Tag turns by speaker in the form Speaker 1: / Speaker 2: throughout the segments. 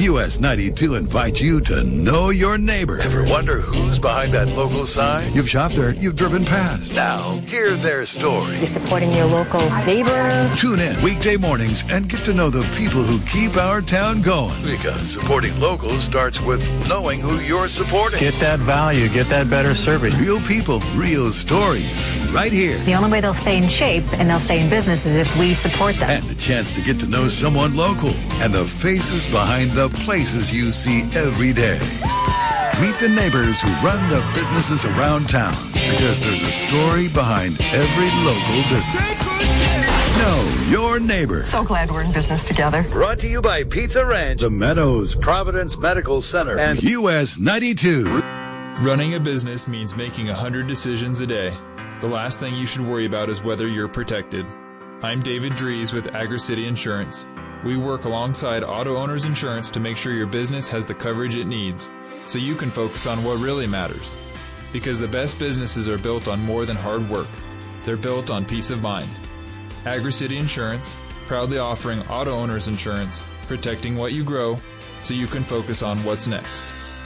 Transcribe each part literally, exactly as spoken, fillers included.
Speaker 1: U S ninety-two invites you to know your neighbor. Ever wonder who's behind that local sign? You've shopped there, you've driven past. Now, hear their story.
Speaker 2: You're supporting your local neighbor.
Speaker 1: Tune in weekday mornings and get to know the people who keep our town going. Because supporting locals starts with knowing who you're supporting.
Speaker 3: Get that value, get that better service.
Speaker 1: Real people, real stories, right here.
Speaker 2: The only way they'll stay in shape and they'll stay in business is if we support them.
Speaker 1: And the chance to get to know someone local and the faces behind the places you see every day. Meet the neighbors who run the businesses around town, because there's a story behind every local business. Know your neighbor.
Speaker 4: So glad we're in business together.
Speaker 1: Brought to you by Pizza Ranch, The Meadows, Providence Medical Center, and U S ninety-two.
Speaker 5: Running a business means making one hundred decisions a day. The last thing you should worry about is whether you're protected. I'm David Dries with AgriCity Insurance. We work alongside Auto Owners Insurance to make sure your business has the coverage it needs, so you can focus on what really matters. Because the best businesses are built on more than hard work. They're built on peace of mind. AgriCity Insurance, proudly offering auto owners insurance, protecting what you grow, so you can focus on what's next.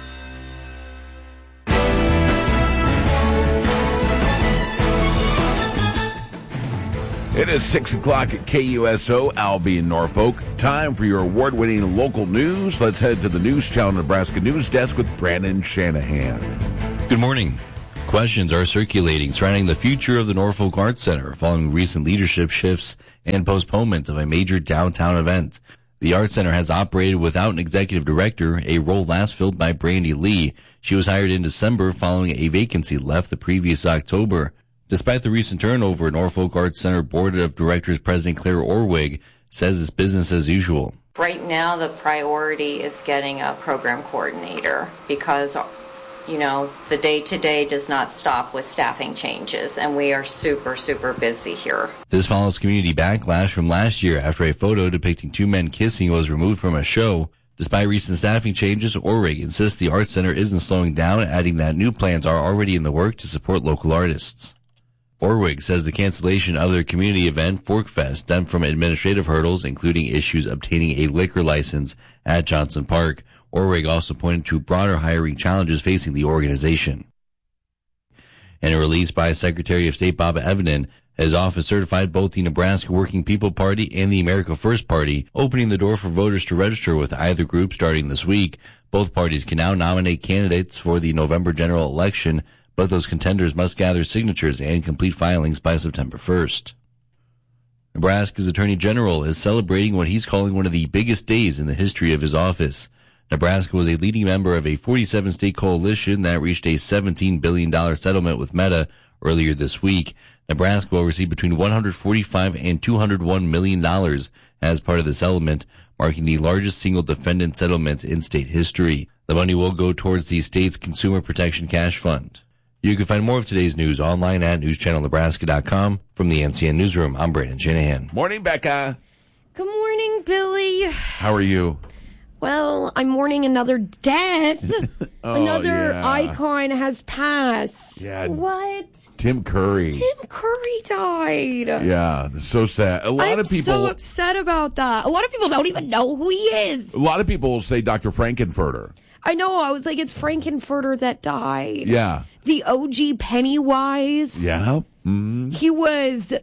Speaker 6: It is six o'clock at K U S O, Albee in Norfolk. Time for your award-winning local news. Let's head to the News Channel Nebraska News Desk with Brandon Shanahan.
Speaker 7: Good morning. Questions are circulating surrounding the future of the Norfolk Arts Center following recent leadership shifts and postponement of a major downtown event. The Arts Center has operated without an executive director, a role last filled by Brandy Lee. She was hired in December following a vacancy left the previous October. Despite the recent turnover, Norfolk Arts Center Board of Directors President Claire Orwig says it's business as usual.
Speaker 8: Right now, the priority is getting a program coordinator because, you know, the day-to-day does not stop with staffing changes, and we are super, super busy here.
Speaker 7: This follows community backlash from last year after a photo depicting two men kissing was removed from a show. Despite recent staffing changes, Orwig insists the Arts Center isn't slowing down, adding that new plans are already in the work to support local artists. Orwig says the cancellation of their community event, Forkfest, stemmed from administrative hurdles, including issues obtaining a liquor license at Johnson Park. Orwig also pointed to broader hiring challenges facing the organization. In a release by Secretary of State Bob Evenden, his office certified both the Nebraska Working People Party and the America First Party, opening the door for voters to register with either group starting this week. Both parties can now nominate candidates for the November general election, but those contenders must gather signatures and complete filings by September first. Nebraska's Attorney General is celebrating what he's calling one of the biggest days in the history of his office. Nebraska was a leading member of a forty-seven state coalition that reached a seventeen billion dollars settlement with Meta earlier this week. Nebraska will receive between one hundred forty-five and two hundred one million dollars as part of the settlement, marking the largest single defendant settlement in state history. The money will go towards the state's Consumer Protection Cash Fund. You can find more of today's news online at news channel nebraska dot com. From the N C N Newsroom, I'm Brandon Shanahan.
Speaker 6: Morning, Becca.
Speaker 9: Good morning, Billy.
Speaker 6: How are you?
Speaker 9: Well, I'm mourning another death.
Speaker 6: oh,
Speaker 9: another
Speaker 6: yeah.
Speaker 9: icon has passed.
Speaker 6: Yeah.
Speaker 9: What?
Speaker 6: Tim Curry.
Speaker 9: Tim Curry died.
Speaker 6: Yeah, so sad. A lot
Speaker 9: I'm
Speaker 6: of people.
Speaker 9: so upset about that. A lot of people don't even know who he is.
Speaker 6: A lot of people will say Doctor Frankenfurter.
Speaker 9: I know. I was like, it's Frankenfurter that died.
Speaker 6: Yeah.
Speaker 9: The O G Pennywise.
Speaker 6: Yeah. Mm.
Speaker 9: He was.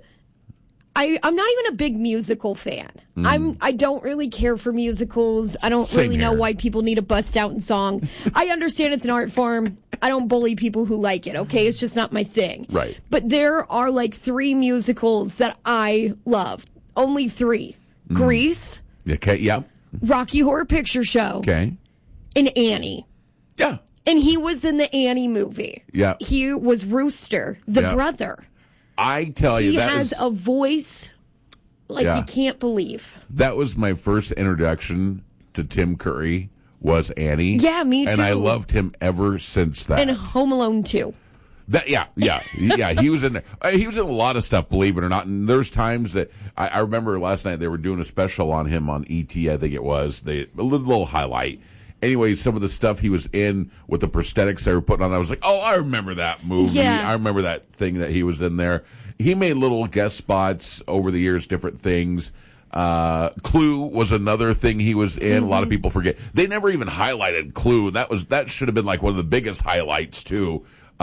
Speaker 9: I, I'm not even a big musical fan. Mm. I'm. I don't really care for musicals. I don't
Speaker 6: Same
Speaker 9: really
Speaker 6: here.
Speaker 9: know why people need a bust out in song. I understand it's an art form. I don't bully people who like it. Okay, it's just not my thing.
Speaker 6: Right.
Speaker 9: But there are like three musicals that I love. Only three: mm. Grease.
Speaker 6: Okay. Yeah.
Speaker 9: Rocky Horror Picture Show.
Speaker 6: Okay.
Speaker 9: And Annie.
Speaker 6: Yeah.
Speaker 9: And he was in the Annie movie.
Speaker 6: Yeah.
Speaker 9: He was Rooster, the
Speaker 6: yeah.
Speaker 9: brother.
Speaker 6: I tell you,
Speaker 9: he
Speaker 6: that
Speaker 9: has
Speaker 6: was,
Speaker 9: a voice like
Speaker 6: yeah.
Speaker 9: you can't believe.
Speaker 6: That was my first introduction to Tim Curry, was Annie.
Speaker 9: Yeah, me too.
Speaker 6: And I loved him ever since that.
Speaker 9: And Home Alone two.
Speaker 6: That, yeah, yeah, yeah. He was in. He was in a lot of stuff, believe it or not. And there's times that I, I remember last night they were doing a special on him on E T. I think it was. They a little, little highlight. Anyway, some of the stuff he was in with the prosthetics they were putting on, I was like, oh, I remember that movie.
Speaker 9: Yeah.
Speaker 6: I remember that thing that he was in there. He made little guest spots over the years, different things. Uh, Clue was another thing he was in. Mm-hmm. A lot of people forget. They never even highlighted Clue. That was that should have been like one of the biggest highlights too.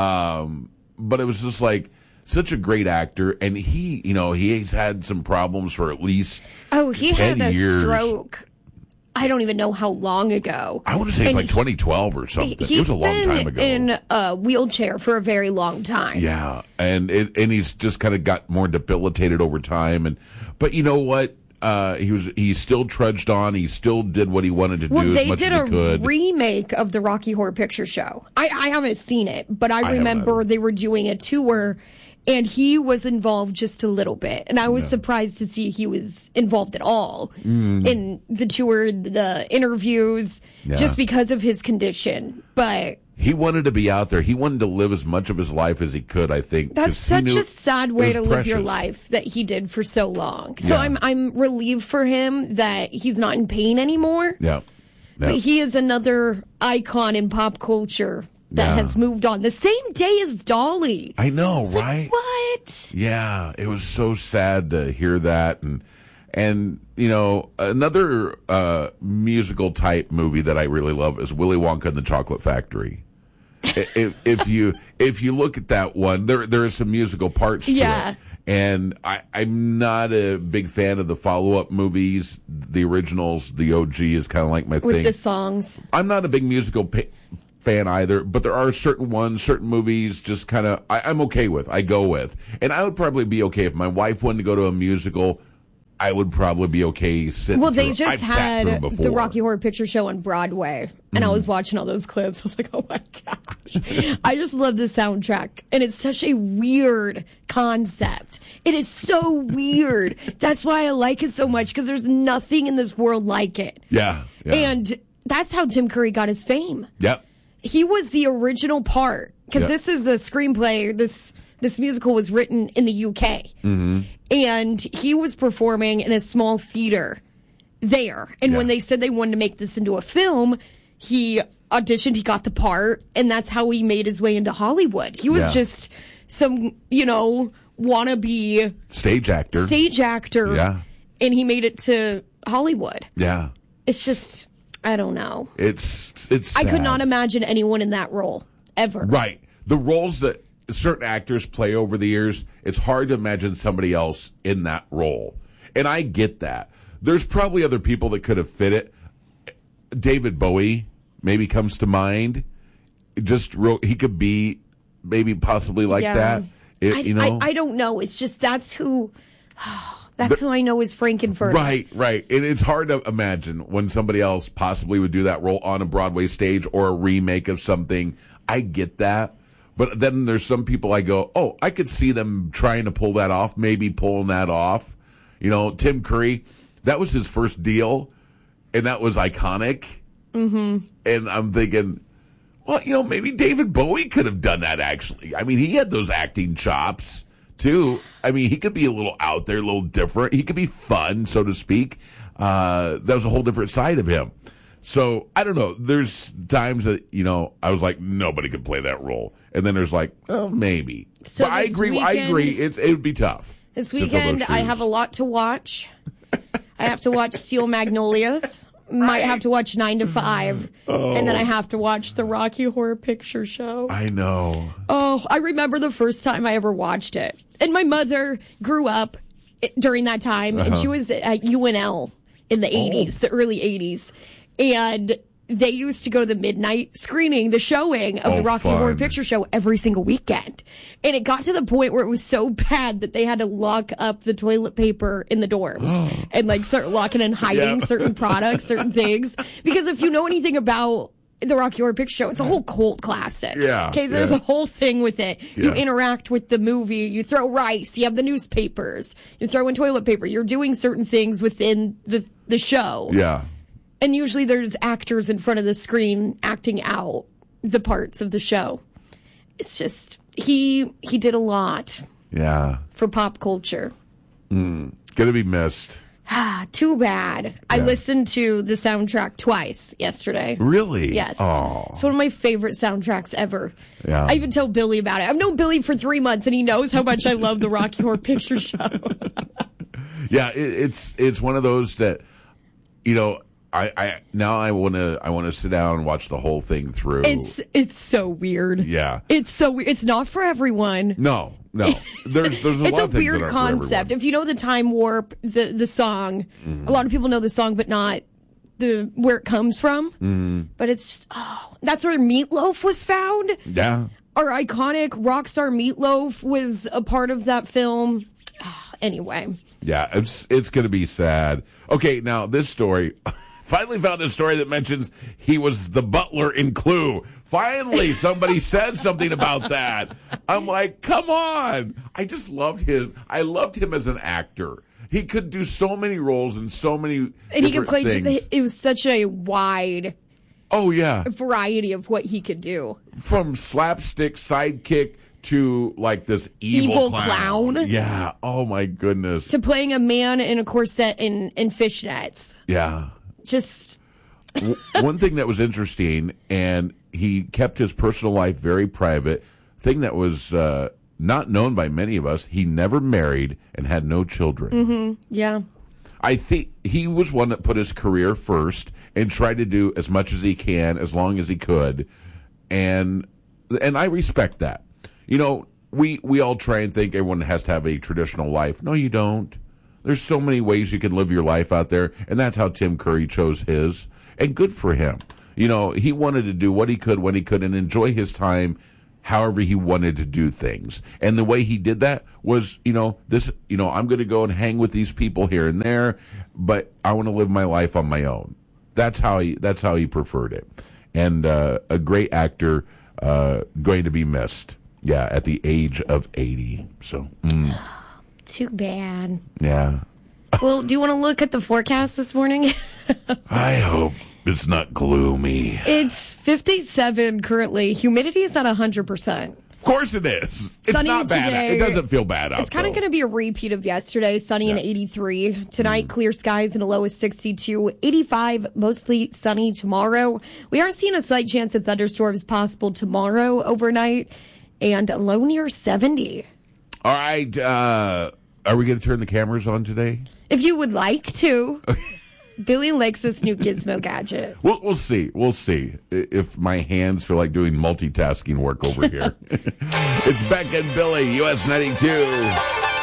Speaker 6: Um, but it was just like such a great actor, and he, you know, he's had some problems for at least
Speaker 9: oh, he
Speaker 6: ten
Speaker 9: had a
Speaker 6: years.
Speaker 9: stroke. I don't even know how long ago.
Speaker 6: I want to say it's like twenty twelve or something. It was a long time ago.
Speaker 9: He's been in a wheelchair for a very long time.
Speaker 6: Yeah, and it, and he's just kind of got more debilitated over time. And but you know what? Uh, he was he still trudged on. He still did what he wanted to
Speaker 9: well,
Speaker 6: do.
Speaker 9: Well,
Speaker 6: as much
Speaker 9: they did
Speaker 6: as he
Speaker 9: a
Speaker 6: could.
Speaker 9: remake of the Rocky Horror Picture Show. I, I haven't seen it, but I, I remember they were doing a tour. And he was involved just a little bit. And I was yeah. surprised to see he was involved at all mm. in the tour, the interviews, yeah. just because of his condition. But
Speaker 6: he wanted to be out there. He wanted to live as much of his life as he could, I think.
Speaker 9: That's such a sad way to live your life that he did for so long. So yeah. I'm I'm relieved for him that he's not in pain anymore.
Speaker 6: Yeah. yeah.
Speaker 9: But he is another icon in pop culture that yeah. has moved on. The same day as Dolly.
Speaker 6: I know,
Speaker 9: it's
Speaker 6: right?
Speaker 9: Like, what?
Speaker 6: Yeah, it was so sad to hear that. And, and you know, another uh, musical type movie that I really love is Willy Wonka and the Chocolate Factory. if, if you if you look at that one, there there are some musical parts to
Speaker 9: yeah.
Speaker 6: it. And I, I'm not a big fan of the follow-up movies. The originals, the O G is kind of like my
Speaker 9: With
Speaker 6: thing.
Speaker 9: With the songs.
Speaker 6: I'm not a big musical pa- fan either, but there are certain ones, certain movies just kind of I'm okay with, I go with. And I would probably be okay if my wife wanted to go to a musical. I would probably be okay sitting
Speaker 9: Well, they
Speaker 6: through.
Speaker 9: just
Speaker 6: I've
Speaker 9: had the Rocky Horror Picture Show on Broadway, and mm. I was watching all those clips. I was like, oh my gosh. I just love the soundtrack, and it's such a weird concept. It is so weird. That's why I like it so much, because there's nothing in this world like it.
Speaker 6: Yeah, yeah.
Speaker 9: And that's how Tim Curry got his fame.
Speaker 6: Yep.
Speaker 9: He was the original part, because yep. this is a screenplay, this... This musical was written in the U K,
Speaker 6: mm-hmm.
Speaker 9: and he was performing in a small theater there. And yeah. when they said they wanted to make this into a film, he auditioned, he got the part, and that's how he made his way into Hollywood. He was yeah. just some, you know, wannabe
Speaker 6: stage actor.
Speaker 9: Stage actor.
Speaker 6: Yeah.
Speaker 9: And he made it to Hollywood.
Speaker 6: Yeah.
Speaker 9: It's just, I don't know.
Speaker 6: It's, it's sad.
Speaker 9: I could not imagine anyone in that role, ever.
Speaker 6: Right. The roles that certain actors play over the years, it's hard to imagine somebody else in that role. And I get that. There's probably other people that could have fit it. David Bowie maybe comes to mind. Just real, he could be maybe possibly like
Speaker 9: yeah.
Speaker 6: that. It,
Speaker 9: I,
Speaker 6: you know,
Speaker 9: I, I don't know. It's just that's who. That's the, who I know is Frankenfurter.
Speaker 6: Right, right. And it's hard to imagine when somebody else possibly would do that role on a Broadway stage or a remake of something. I get that. But then there's some people I go, oh, I could see them trying to pull that off, maybe pulling that off. You know, Tim Curry, that was his first deal, and that was iconic.
Speaker 9: Mm-hmm.
Speaker 6: And I'm thinking, well, you know, maybe David Bowie could have done that, actually. I mean, he had those acting chops, too. I mean, he could be a little out there, a little different. He could be fun, so to speak. Uh, that was a whole different side of him. So, I don't know. There's times that, you know, I was like, nobody could play that role. And then there's like, oh, maybe.
Speaker 9: So
Speaker 6: but I agree.
Speaker 9: Weekend,
Speaker 6: I agree. It, it would be tough.
Speaker 9: This weekend, I have a lot to watch. I have to watch Steel Magnolias. Might have to watch nine to five.
Speaker 6: Oh.
Speaker 9: And then I have to watch the Rocky Horror Picture Show.
Speaker 6: I know.
Speaker 9: Oh, I remember the first time I ever watched it. And my mother grew up during that time, uh-huh. and she was at U N L in the eighties, oh. the early eighties. And they used to go to the midnight screening, the showing of
Speaker 6: oh,
Speaker 9: the Rocky
Speaker 6: fun.
Speaker 9: Horror Picture Show every single weekend. And it got to the point where it was so bad that they had to lock up the toilet paper in the dorms and like start locking and hiding
Speaker 6: yeah.
Speaker 9: certain products, certain things. Because if you know anything about the Rocky Horror Picture Show, it's a whole cult classic.
Speaker 6: Yeah.
Speaker 9: Okay, there's
Speaker 6: yeah.
Speaker 9: a whole thing with it.
Speaker 6: Yeah.
Speaker 9: You interact with the movie, you throw rice, you have the newspapers, you throw in toilet paper, you're doing certain things within the the show.
Speaker 6: Yeah.
Speaker 9: And usually there's actors in front of the screen acting out the parts of the show. It's just, he he did a lot.
Speaker 6: Yeah.
Speaker 9: For pop culture.
Speaker 6: Mm. Gonna be missed.
Speaker 9: Ah, too bad. Yeah. I listened to the soundtrack twice yesterday.
Speaker 6: Really?
Speaker 9: Yes.
Speaker 6: Oh.
Speaker 9: It's one of my favorite soundtracks ever.
Speaker 6: Yeah.
Speaker 9: I even tell Billy about it. I've known Billy for three months, and he knows how much I love the Rocky Horror Picture Show.
Speaker 6: Yeah, it, it's it's one of those that, you know, I, I now I want to I want to sit down and watch the whole thing through.
Speaker 9: It's it's so weird.
Speaker 6: Yeah,
Speaker 9: it's so weird. It's not for everyone.
Speaker 6: No, no. There's there's a
Speaker 9: it's
Speaker 6: lot
Speaker 9: a
Speaker 6: of things
Speaker 9: weird
Speaker 6: that aren't
Speaker 9: concept.
Speaker 6: for
Speaker 9: If you know the Time Warp, the the song, mm-hmm. a lot of people know the song, but not the where it comes from.
Speaker 6: Mm-hmm.
Speaker 9: But it's just oh, that's where Meatloaf was found.
Speaker 6: Yeah,
Speaker 9: our iconic rock star Meatloaf was a part of that film. Oh, anyway.
Speaker 6: Yeah, it's it's going to be sad. Okay, now this story. Finally found a story that mentions he was the butler in Clue. Finally, somebody said something about that. I'm like, come on. I just loved him. I loved him as an actor. He could do so many roles and so many
Speaker 9: and he could play.
Speaker 6: things.
Speaker 9: Just, it was such a wide.
Speaker 6: Oh yeah,
Speaker 9: variety of what he could do.
Speaker 6: From slapstick sidekick to like this evil,
Speaker 9: evil
Speaker 6: clown.
Speaker 9: clown.
Speaker 6: Yeah. Oh my goodness.
Speaker 9: To playing a man in a corset and in fishnets.
Speaker 6: Yeah.
Speaker 9: Just
Speaker 6: one thing that was interesting, and he kept his personal life very private. Thing that was uh, not known by many of us: he never married and had no children.
Speaker 9: Mm-hmm. Yeah,
Speaker 6: I think he was one that put his career first and tried to do as much as he can, as long as he could, and and I respect that. You know, we we all try and think everyone has to have a traditional life. No, you don't. There's so many ways you can live your life out there, and that's how Tim Curry chose his. And good for him. You know, he wanted to do what he could when he could and enjoy his time however he wanted to do things. And the way he did that was, you know, this, you know, I'm going to go and hang with these people here and there, but I want to live my life on my own. That's how he, that's how he preferred it. And uh, a great actor, uh, going to be missed. Yeah, at the age of eighty. So, mm.
Speaker 9: Too bad.
Speaker 6: Yeah.
Speaker 9: Well, do you want to look at the forecast this morning?
Speaker 6: I hope it's not gloomy.
Speaker 9: It's fifty-seven currently. Humidity is at one hundred percent.
Speaker 6: Of course it is. It's
Speaker 9: sunny
Speaker 6: not bad.
Speaker 9: Today.
Speaker 6: It doesn't feel bad out
Speaker 9: It's kind of
Speaker 6: though.
Speaker 9: going to be a repeat of yesterday. Sunny
Speaker 6: Yeah.
Speaker 9: and eighty-three. Tonight,
Speaker 6: Mm.
Speaker 9: clear skies and a low of sixty-two. eighty-five, mostly sunny tomorrow. We are seeing a slight chance of thunderstorms possible tomorrow overnight. And a low near seventy.
Speaker 6: All right. Uh, are we going to turn the cameras on today?
Speaker 9: If you would like to. Billy likes this new gizmo gadget.
Speaker 6: We'll, we'll see. We'll see if my hands feel like doing multitasking work over here. It's Beck and Billy, U S ninety-two.